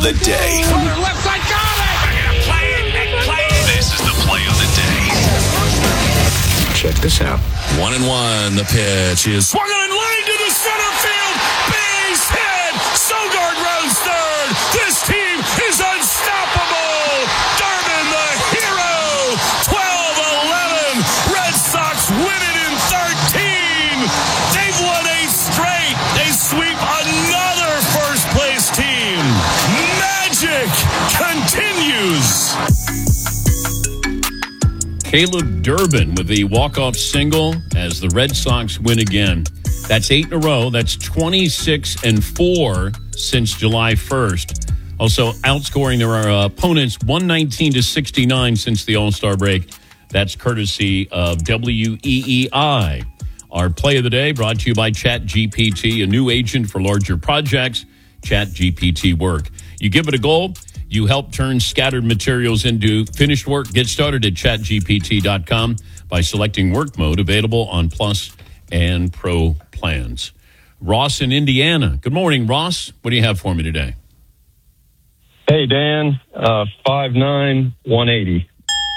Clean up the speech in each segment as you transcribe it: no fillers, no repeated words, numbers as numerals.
the day. Left side, got it! Play it. This is the play of the day. Check this out. 1-1. The pitch is Swung on in line to the center field. Base hit. Sogard rounds third. This team is unstoppable. Durbin, the hero. 12-11. Red Sox win it in 13. They've won 8 straight. They sweep another first-place team. Magic continues. Caleb Durbin with the walk-off single as the Red Sox win again. That's 8 in a row. That's 26-4 since July 1st. Also outscoring their opponents 119-69 since the All-Star break. That's courtesy of WEEI. Our play of the day brought to you by ChatGPT, a new agent for larger projects. ChatGPT work. You give it a goal. You help turn scattered materials into finished work. Get started at chatgpt.com by selecting work mode, available on Plus and Pro plans. Ross in Indiana. Good morning, Ross. What do you have for me today? Hey, Dan. 5'9", 180.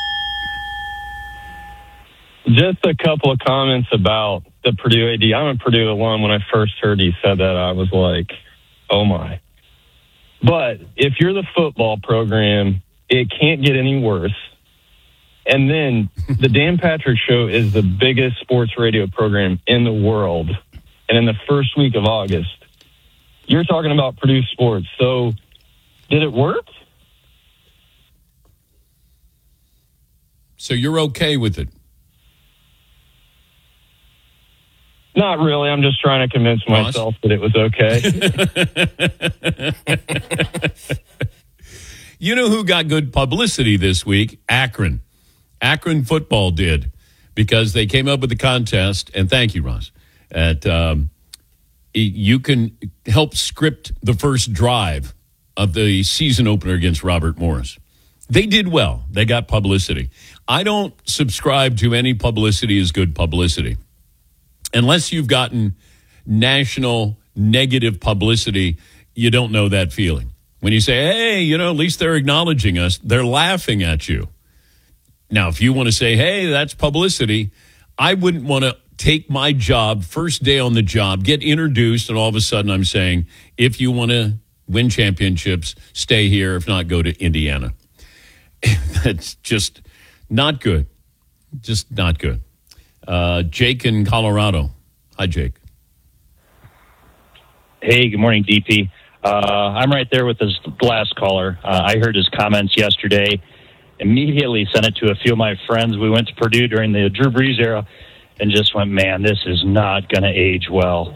Just a couple of comments about the Purdue AD. I'm a Purdue alum. When I first heard he said that, I was like, oh, my. But if you're the football program, it can't get any worse. And then the Dan Patrick Show is the biggest sports radio program in the world. And in the first week of August, you're talking about Purdue sports. So did it work? So you're okay with it? Not really. I'm just trying to convince myself that it was okay. You know who got good publicity this week? Akron. Akron football did, because they came up with the contest, and thank you, Ross, you can help script the first drive of the season opener against Robert Morris. They did well. They got publicity. I don't subscribe to any publicity as good publicity. Unless you've gotten national negative publicity, you don't know that feeling. When you say, hey, at least they're acknowledging us, they're laughing at you. Now, if you want to say, hey, that's publicity, I wouldn't want to take my job, first day on the job, get introduced, and all of a sudden I'm saying, if you want to win championships, stay here. If not, go to Indiana. That's just not good. Just not good. Jake in Colorado. Hi, Jake. Hey, good morning, DP. I'm right there with this last caller. I heard his comments yesterday. Immediately sent it to a few of my friends. We went to Purdue during the Drew Brees era and just went, man, this is not going to age well.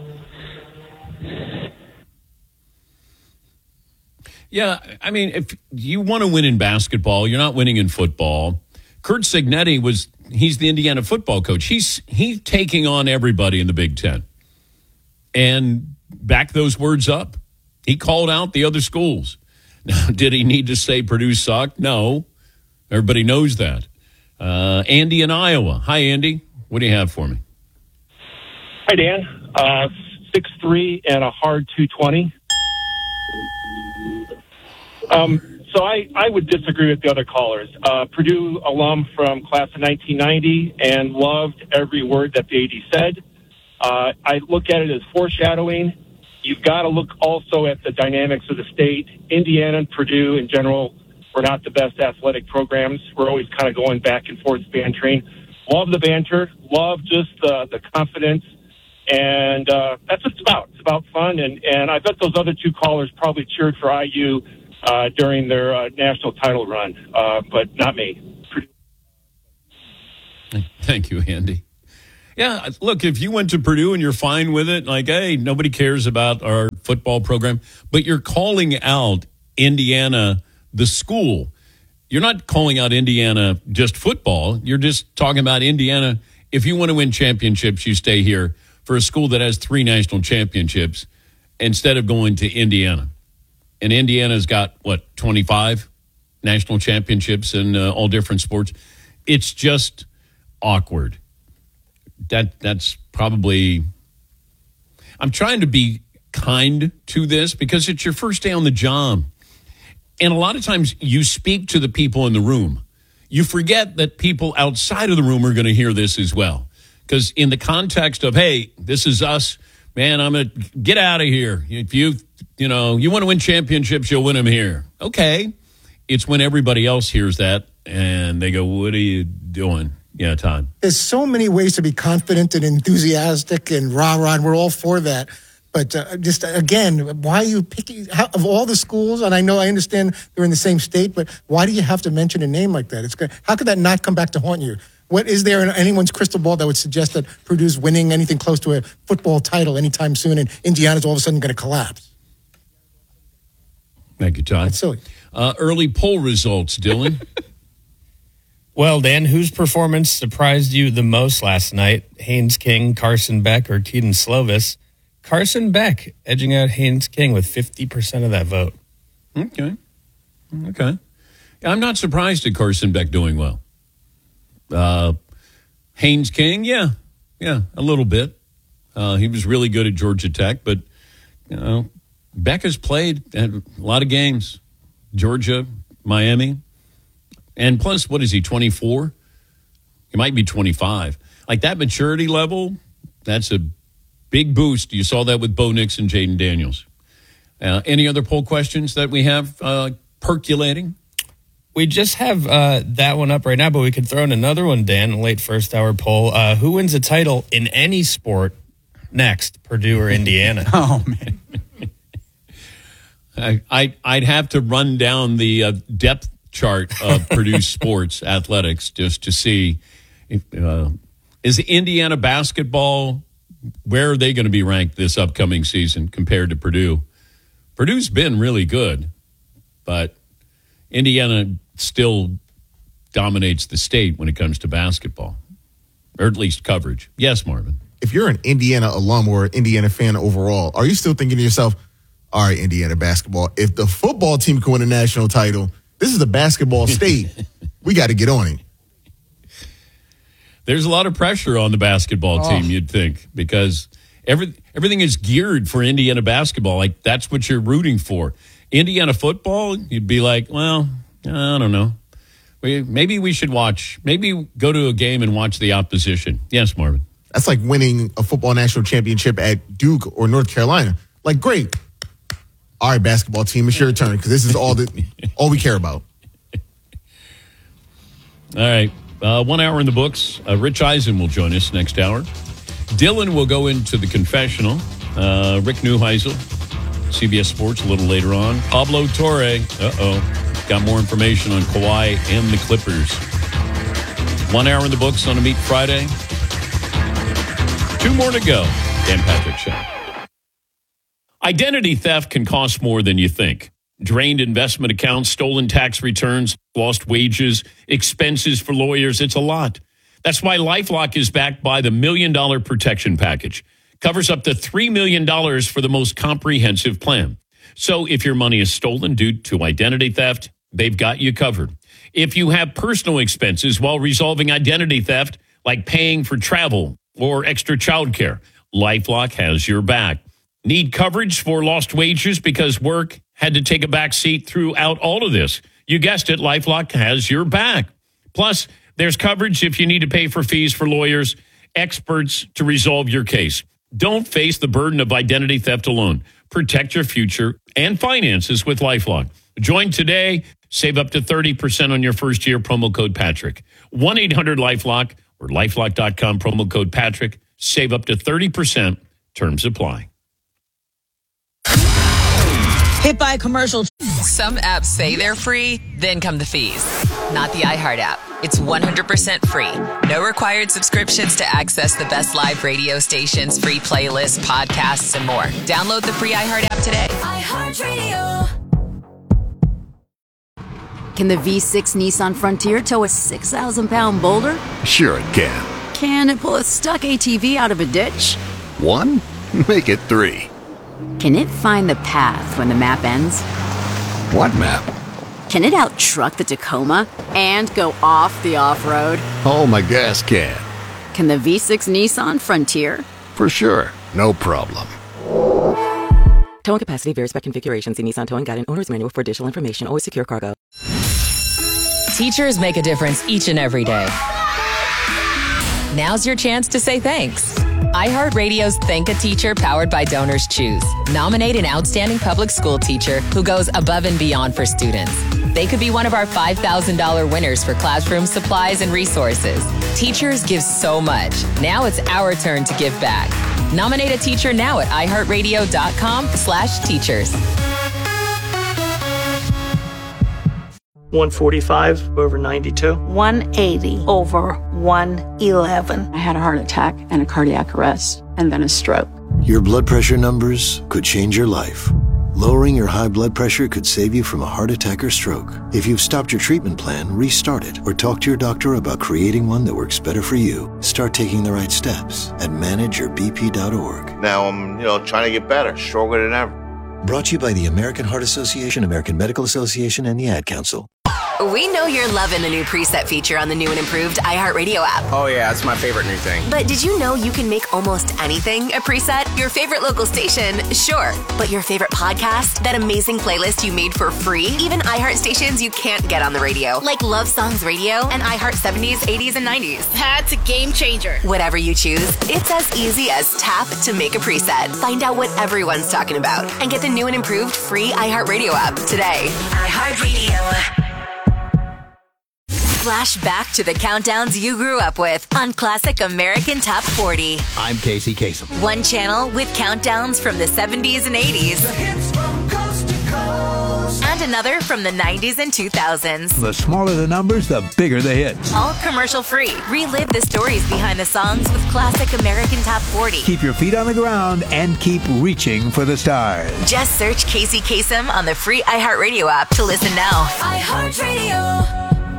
Yeah, I mean, if you want to win in basketball, you're not winning in football. Curt Cignetti he's the Indiana football coach. He's taking on everybody in the Big Ten. And back those words up. He called out the other schools. Now, did he need to say Purdue sucked? No. Everybody knows that. Andy in Iowa. Hi, Andy. What do you have for me? Hi, Dan. 6'3" and a hard 220. So I would disagree with the other callers. Purdue alum from class of 1990 and loved every word that the AD said. I look at it as foreshadowing. You've got to look also at the dynamics of the state. Indiana and Purdue in general were not the best athletic programs. We're always kind of going back and forth bantering. Love the banter. Love just the confidence. And that's what it's about. It's about fun. And I bet those other two callers probably cheered for IU during their national title run, but not me. Thank you, Andy. Yeah, look, if you went to Purdue and you're fine with it, like, hey, nobody cares about our football program, but you're calling out Indiana, the school. You're not calling out Indiana just football. You're just talking about Indiana. If you want to win championships, you stay here for a school that has 3 national championships instead of going to Indiana. And Indiana's got, 25 national championships in all different sports. It's just awkward. That's probably... I'm trying to be kind to this because it's your first day on the job. And a lot of times you speak to the people in the room. You forget that people outside of the room are going to hear this as well. Because in the context of, hey, this is us, man, I'm going to get out of here. If you want to win championships, you'll win them here. Okay. It's when everybody else hears that and they go, what are you doing? Yeah, Todd. There's so many ways to be confident and enthusiastic and rah-rah, and we're all for that. But just, again, why are you picking, of all the schools, and I understand they're in the same state, but why do you have to mention a name like that? How could that not come back to haunt you? What is there in anyone's crystal ball that would suggest that Purdue's winning anything close to a football title anytime soon and Indiana's all of a sudden going to collapse? Thank you, Todd. That's silly. Early poll results, Dylan. Well, Dan, whose performance surprised you the most last night? Haynes King, Carson Beck, or Keaton Slovis? Carson Beck edging out Haynes King with 50% of that vote. Okay. I'm not surprised at Carson Beck doing well. Haynes King, yeah, a little bit. He was really good at Georgia Tech, but Beck has played a lot of games. Georgia, Miami, and plus, what is he, 24? He might be 25. Like that maturity level, that's a big boost. You saw that with Bo Nix and Jaden Daniels. Any other poll questions that we have percolating? We just have that one up right now, but we could throw in another one, Dan, a late first hour poll. Who wins a title in any sport next, Purdue or Indiana? Oh, man. I'd have to run down the depth chart of Purdue sports athletics just to see is Indiana basketball, where are they going to be ranked this upcoming season compared to Purdue? Purdue's been really good, but Indiana still dominates the state when it comes to basketball, or at least coverage. Yes, Marvin. If you're an Indiana alum or Indiana fan overall, are you still thinking to yourself, all right, Indiana basketball, if the football team can win a national title, this is a basketball state. We got to get on it. There's a lot of pressure on the basketball team, you'd think, because everything is geared for Indiana basketball. Like, that's what you're rooting for. Indiana football, you'd be like, well, I don't know. Maybe we should watch. Maybe go to a game and watch the opposition. Yes, Marvin. That's like winning a football national championship at Duke or North Carolina. Like, great. All right, basketball team, it's your turn because this is all we care about. All right. 1 hour in the books. Rich Eisen will join us next hour. Dylan will go into the confessional. Rick Neuheisel, CBS Sports, a little later on. Pablo Torre, got more information on Kawhi and the Clippers. 1 hour in the books on a Meat Friday. 2 more to go. Dan Patrick Show. Identity theft can cost more than you think. Drained investment accounts, stolen tax returns, lost wages, expenses for lawyers. It's a lot. That's why LifeLock is backed by the $1 Million Protection Package. Covers up to $3 million for the most comprehensive plan. So if your money is stolen due to identity theft, they've got you covered. If you have personal expenses while resolving identity theft, like paying for travel or extra childcare, LifeLock has your back. Need coverage for lost wages because work had to take a back seat throughout all of this? You guessed it, LifeLock has your back. Plus, there's coverage if you need to pay for fees for lawyers, experts to resolve your case. Don't face the burden of identity theft alone. Protect your future and finances with LifeLock. Join today. Save up to 30% on your first year. Promo code Patrick. 1-800-LifeLock or LifeLock.com. Promo code Patrick. Save up to 30%. Terms apply. Hit by a commercial. Some apps say they're free, then come the fees. Not the iHeart app. It's 100% free. No required subscriptions to access the best live radio stations, free playlists, podcasts, and more. Download the free iHeart app today. iHeartRadio. Can the V6 Nissan Frontier tow a 6,000-pound boulder? Sure it can. Can it pull a stuck ATV out of a ditch? 1? Make it 3. Can it find the path when the map ends? What map? Can it out-truck the Tacoma and go off the off-road? Oh, my gas can. Can the V6 Nissan Frontier? For sure. No problem. Towing capacity varies by configuration. See Nissan Towing Guide and Owner's Manual for additional information. Always secure cargo. Teachers make a difference each and every day. Now's your chance to say thanks. iHeartRadio's Thank a Teacher powered by Donors Choose. Nominate an outstanding public school teacher who goes above and beyond for students. They could be one of our $5,000 winners for classroom supplies and resources. Teachers give so much. Now it's our turn to give back. Nominate a teacher now at iHeartRadio.com/teachers. 145 over 92. 180 over 111. I had a heart attack and a cardiac arrest and then a stroke. Your blood pressure numbers could change your life. Lowering your high blood pressure could save you from a heart attack or stroke. If you've stopped your treatment plan, restart it or talk to your doctor about creating one that works better for you. Start taking the right steps at manageyourbp.org. Now I'm, trying to get better, stronger than ever. Brought to you by the American Heart Association, American Medical Association, and the Ad Council. We know you're loving the new preset feature on the new and improved iHeartRadio app. Oh, yeah, that's my favorite new thing. But did you know you can make almost anything a preset? Your favorite local station, sure. But your favorite podcast? That amazing playlist you made for free? Even iHeart stations you can't get on the radio, like Love Songs Radio and iHeart 70s, 80s, and 90s. That's a game changer. Whatever you choose, it's as easy as tap to make a preset. Find out what everyone's talking about and get the new and improved free iHeartRadio app today. iHeartRadio. Flash back to the countdowns you grew up with on Classic American Top 40. I'm Casey Kasem. One channel with countdowns from the 70s and 80s. The hits from coast to coast. And another from the 90s and 2000s. The smaller the numbers, the bigger the hits. All commercial free. Relive the stories behind the songs with Classic American Top 40. Keep your feet on the ground and keep reaching for the stars. Just search Casey Kasem on the free iHeartRadio app to listen now. iHeartRadio.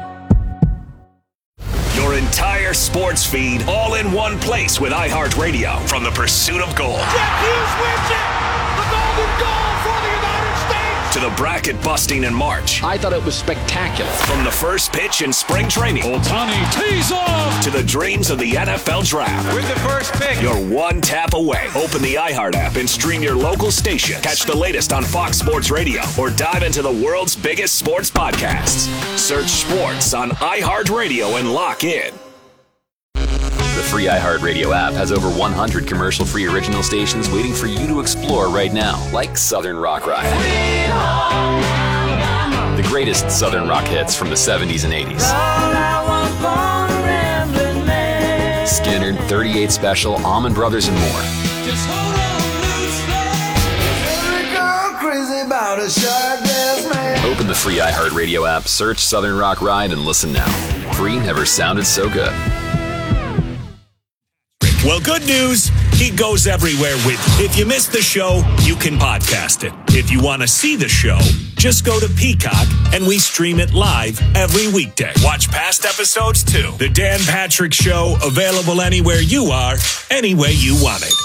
Your entire sports feed all in one place with iHeartRadio from the pursuit of gold. Jack Hughes wins it! The golden goal for the United States! To the bracket busting in March. I thought it was spectacular. From the first pitch in spring training. Ohtani tees off! To the dreams of the NFL Draft. With the first pick. You're one tap away. Open the iHeart app and stream your local station. Catch the latest on Fox Sports Radio or dive into the world's biggest sports podcasts. Search sports on iHeartRadio and lock in. The free iHeartRadio app has over 100 commercial-free original stations waiting for you to explore right now, like Southern Rock Ride. The greatest Southern rock hits from the 70s and 80s. Skinner, 38 Special, Allman Brothers, and more. Open the free iHeartRadio app, search Southern Rock Ride, and listen now. Free never sounded so good. Well, good news. He goes everywhere with you. If you missed the show, you can podcast it. If you want to see the show, just go to Peacock and we stream it live every weekday. Watch past episodes too. The Dan Patrick Show, available anywhere you are, any way you want it.